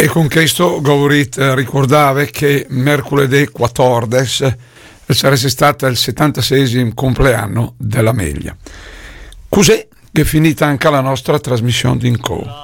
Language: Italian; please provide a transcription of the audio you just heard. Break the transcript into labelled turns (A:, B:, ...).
A: E con questo Gaurit ricordava che mercoledì 14 sarebbe stato il 76esimo compleanno della Meglia. Così è finita anche la nostra trasmissione di Inco.